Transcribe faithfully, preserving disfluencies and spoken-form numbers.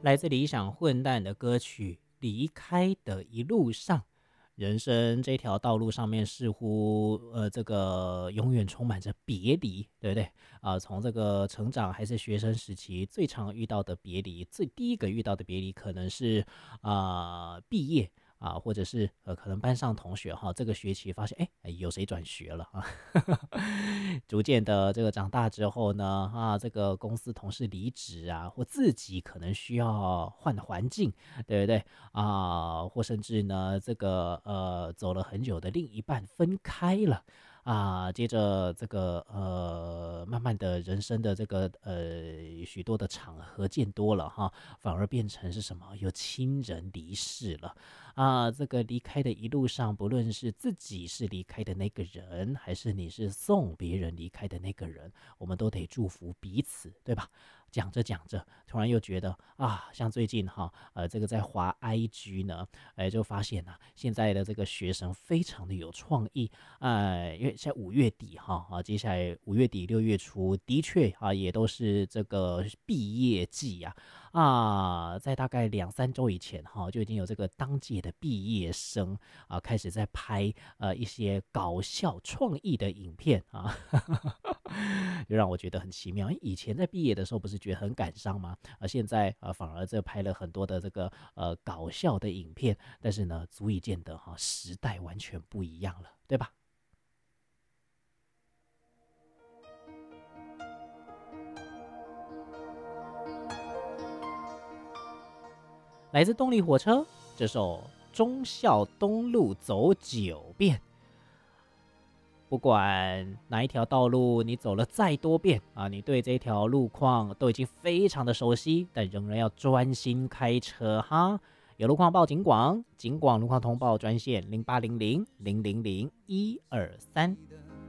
来自理想混蛋的歌曲《离开的一路上》。人生这条道路上面似乎呃这个永远充满着别离，对不对啊、呃从这个成长还是学生时期，最常遇到的别离，最第一个遇到的别离可能是啊、呃毕业啊、或者是呃可能班上同学哈，这个学期发现哎哎有谁转学了啊，逐渐的这个长大之后呢啊，这个公司同事离职啊，或自己可能需要换环境，对不对？啊，或甚至呢，这个呃，走了很久的另一半分开了啊，接着这个呃，慢慢的人生的这个呃许多的场合见多了哈，反而变成是什么？有亲人离世了啊，这个离开的一路上，不论是自己是离开的那个人，还是你是送别人离开的那个人，我们都得祝福彼此，对吧？讲着讲着，突然又觉得啊，像最近哈，呃，这个在滑 I G 呢，哎，就发现啊，现在的这个学生非常的有创意，呃，因为现在五月底哈，啊，接下来五月底六月初，的确啊，也都是这个毕业季呀、啊，在大概两三周以前哈，就已经有这个当届的毕业生啊，开始在拍呃一些搞笑创意的影片啊。就让我觉得很奇妙。以前在毕业的时候不是觉得很感伤吗？而现在呃反而这拍了很多的这个呃搞笑的影片，但是呢，足以见得哈时代完全不一样了，对吧？来自动力火车这首《忠孝东路走九遍》。不管哪一条道路你走了再多遍啊，你对这条路况都已经非常的熟悉，但仍然要专心开车哈。有路况报警广，警广路况通报专线零八零零零零零一二三。